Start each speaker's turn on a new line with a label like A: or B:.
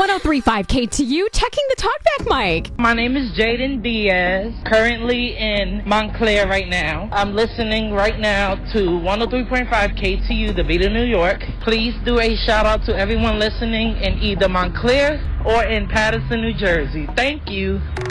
A: 103.5 KTU, checking the talkback mic.
B: My name is Jaden Diaz, currently in Montclair right now. I'm listening right now to 103.5 KTU, the Beat of New York. Please do a shout out to everyone listening in either Montclair or in Paterson, New Jersey. Thank you.